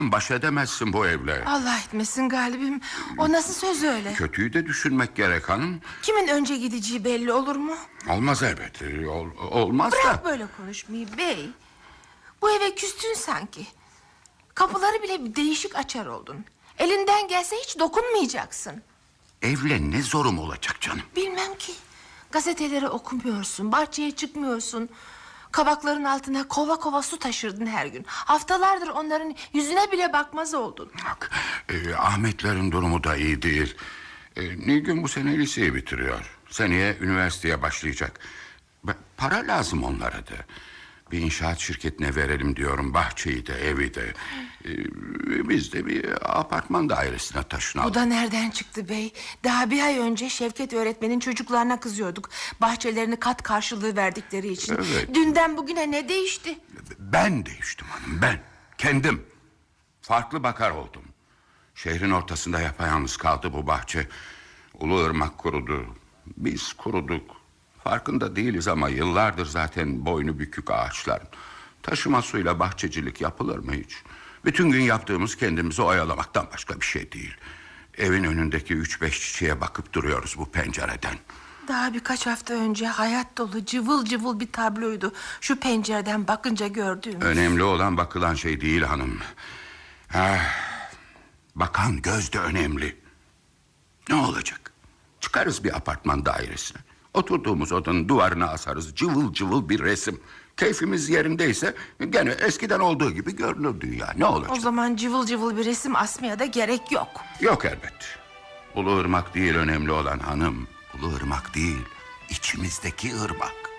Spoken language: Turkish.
Baş edemezsin bu evle. Allah etmesin Galip'im. O nasıl söz öyle? Kötüyü de düşünmek gerek hanım. Kimin önce gideceği belli olur mu? Olmaz elbet. Olmaz Bırak da. böyle konuşmayı bey. Bu eve küstün sanki. Kapıları bile bir değişik açar oldun. Elinden gelse hiç dokunmayacaksın. Evle ne zorum olacak canım? Bilmem ki. Gazeteleri okumuyorsun, bahçeye çıkmıyorsun. Kabakların altına kova kova su taşırdın her gün. Haftalardır onların yüzüne bile bakmaz oldun. Bak, Ahmetlerin durumu da iyi değil. Nilgün bu sene liseyi bitiriyor. Seneye üniversiteye başlayacak. Para lazım onlara da. Bir inşaat şirketine verelim diyorum, bahçeyi de evi de. Biz de bir apartman dairesine taşınalım. Bu da nereden çıktı bey? Daha bir ay önce Şevket öğretmenin çocuklarına kızıyorduk. Bahçelerini kat karşılığı verdikleri için. Evet. Dünden bugüne ne değişti? Ben değiştim hanım, ben. Kendim. Farklı bakar oldum. Şehrin ortasında yapayalnız kaldı bu bahçe. Uluırmak kurudu. Biz kuruduk. Farkında değiliz ama yıllardır zaten boynu bükük ağaçlar. Taşıma suyla bahçecilik yapılır mı hiç? Bütün gün yaptığımız kendimizi oyalamaktan başka bir şey değil. Evin önündeki 3-5 çiçeğe bakıp duruyoruz bu pencereden. Daha birkaç hafta önce hayat dolu cıvıl cıvıl bir tabloydu şu pencereden bakınca gördüğümüz. Önemli olan bakılan şey değil hanım. Bakan göz de önemli. Ne olacak? Çıkarız bir apartman dairesine. Oturduğumuz odanın duvarına asarız cıvıl cıvıl bir resim. Keyfimiz yerindeyse gene eskiden olduğu gibi görünür dünya. Ne olacak? O zaman cıvıl cıvıl bir resim asmaya da gerek yok. Yok elbet. Uluırmak değil önemli olan hanım. Uluırmak değil, içimizdeki ırmak.